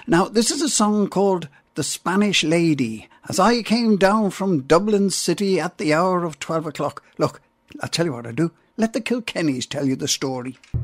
Now, this is a song called The Spanish Lady. As I came down from Dublin City at the hour of 12 o'clock. Look, I'll tell you what I do. Let the Kilkennys tell you the story.